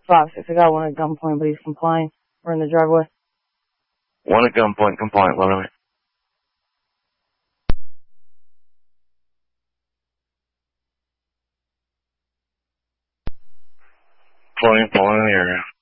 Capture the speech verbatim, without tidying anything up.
five six, I got one at gunpoint, but he's complying. We're in the driveway. One at gunpoint, compliant, what are we? Twenty, pulling in the area.